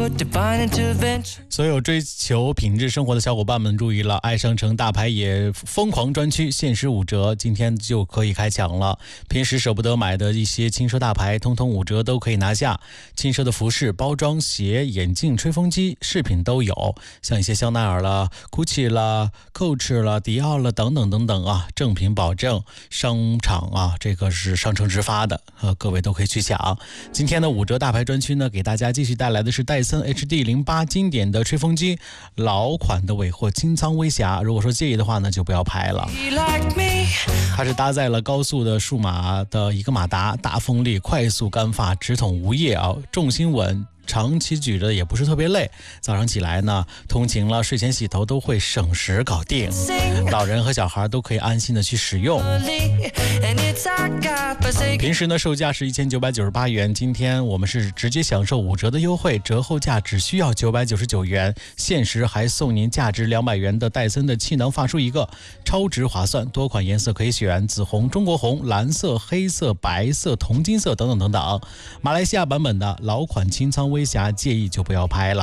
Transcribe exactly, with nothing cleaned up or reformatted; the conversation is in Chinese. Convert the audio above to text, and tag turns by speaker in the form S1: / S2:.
S1: 所有追求品质生活的小伙伴们注意了，爱商城大牌也疯狂专区限时五折，今天就可以开抢了。平时舍不得买的一些轻奢大牌通通五折都可以拿下，轻奢的服饰、包装、鞋、眼镜、吹风机、饰品都有，像一些香奈儿了、GUCCI 了、Coach 了、迪奥了等等等等啊，正品保证，商场啊这个是商城直发的，呃各位都可以去抢。今天的五折大牌专区呢，给大家继续带来的是戴森 H D 零八 经典的吹风机，老款的尾货清仓微侠，如果说介意的话呢，就不要拍了。它是搭载了高速的数码的一个马达，大风力，快速干发，直筒无叶啊，重心稳。长期举着也不是特别累，早上起来呢，通勤了，睡前洗头都会省时搞定，老人和小孩都可以安心的去使用。平时呢售价是一千九百九十八元，今天我们是直接享受五折的优惠，折后价只需要九百九十九元，限时还送您价值两百元的戴森的气囊发梳一个，超值划算，多款颜色可以选，紫红、中国红、蓝色、黑色、白色、铜金色等等等等。马来西亚版本的老款清仓微侠，介意就不要拍了。